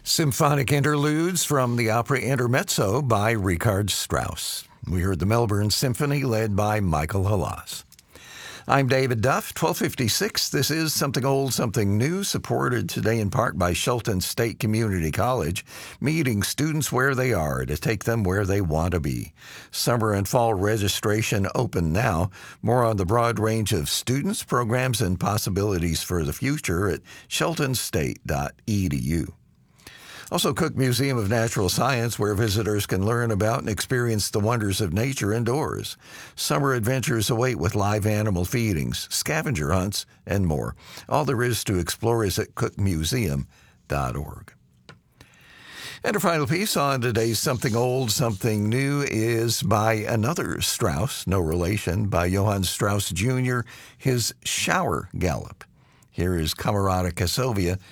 Symphonic interludes from the opera Intermezzo by Richard Strauss. We heard the Melbourne Symphony led by Michael Halas. I'm David Duff, 1256. This is Something Old, Something New, supported today in part by Shelton State Community College, meeting students where they are to take them where they want to be. Summer and fall registration open now. More on the broad range of students, programs, and possibilities for the future at sheltonstate.edu. Also, Cook Museum of Natural Science, where visitors can learn about and experience the wonders of nature indoors. Summer adventures await with live animal feedings, scavenger hunts, and more. All there is to explore is at cookmuseum.org. And our final piece on today's Something Old, Something New is by another Strauss, no relation, by Johann Strauss Jr., his Shower Gallop. Here is Camerata Casovia